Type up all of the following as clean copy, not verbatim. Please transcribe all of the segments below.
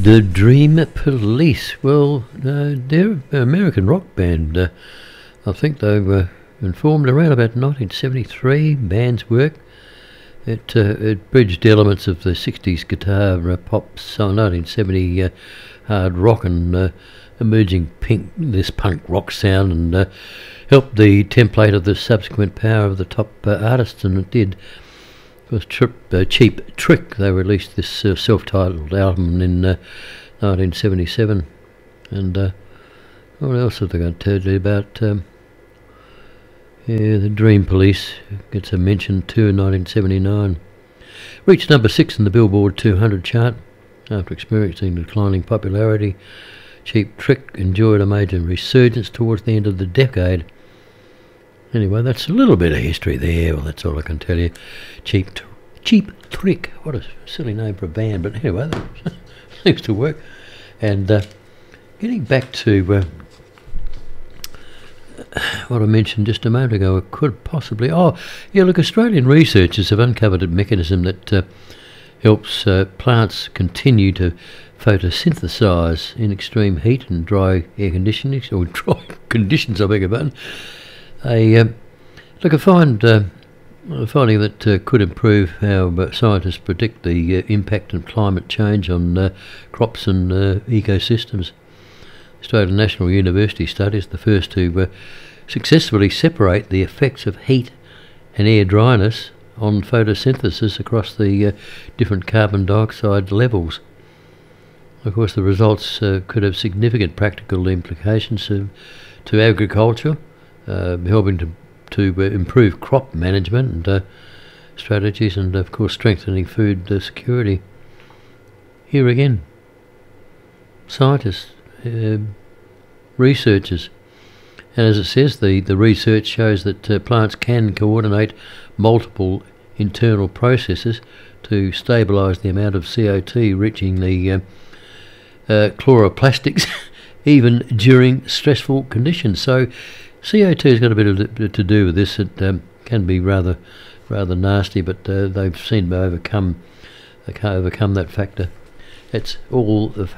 The Dream Police. Well, they're an American rock band. I think they were formed around about 1973. Band's work. It bridged elements of the 60s guitar pop, 1970 hard rock and emerging this punk rock sound, and helped the template of the subsequent power of the top artists, and it did. It was Cheap Trick. They released this self-titled album in 1977. And what else are they going to tell you about? The Dream Police gets a mention too in 1979. Reached number 6 in the Billboard 200 chart after experiencing declining popularity. Cheap Trick enjoyed a major resurgence towards the end of the decade. Anyway, that's a little bit of history there. Well, that's all I can tell you. Cheap Trick. What a silly name for a band, but anyway, that seems to work. And getting back to what I mentioned just a moment ago, it could possibly... Australian researchers have uncovered a mechanism that helps plants continue to photosynthesize in extreme heat and dry air conditioning, or dry conditions, I beg your pardon. A finding that could improve how scientists predict the impact of climate change on crops and ecosystems. Australian National University study is the first to successfully separate the effects of heat and air dryness on photosynthesis across the different carbon dioxide levels. Of course, the results could have significant practical implications to agriculture, helping to improve crop management and strategies, and of course strengthening food security. Here again, scientists, researchers, and as it says, the research shows that plants can coordinate multiple internal processes to stabilise the amount of CO2 reaching the chloroplastics even during stressful conditions. So CO2 has got a bit to do with this. It can be rather nasty, but they've seemed to overcome that factor. It's all of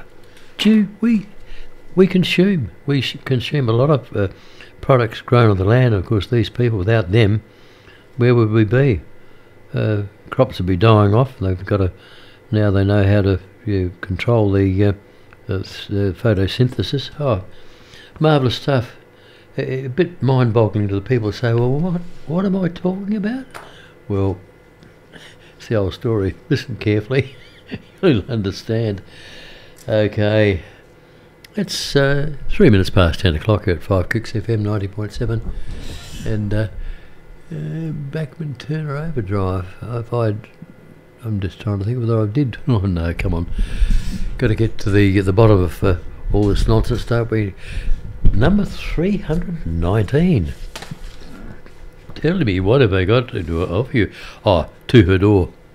we consume. We consume a lot of products grown on the land. Of course, these people, without them, where would we be? Crops would be dying off. They've got to, now they know how to control the photosynthesis. Oh, marvellous stuff. A bit mind-boggling to the people who say, well, what am I talking about? Well, it's the old story. Listen carefully. You'll understand. Okay. It's 3 minutes past 10 o'clock here at 5 Kicks FM 90.7. And Bachman Turner Overdrive. I'm just trying to think whether I did. Oh no, come on. Got to get to the bottom of all this nonsense, don't we? Number 319. Tell me, what have I got to offer you? Oh, To Her Door.